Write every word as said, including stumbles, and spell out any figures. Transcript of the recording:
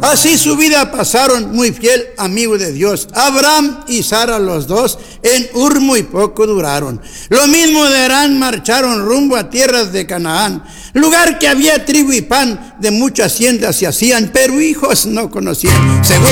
Así su vida pasaron muy fiel amigo de Dios. Abraham y Sara, los dos, en Ur muy poco duraron. Lo mismo de Harán marcharon rumbo a tierras de Canaán, lugar que había trigo y pan, de muchas haciendas se hacían, pero hijos no conocían. Según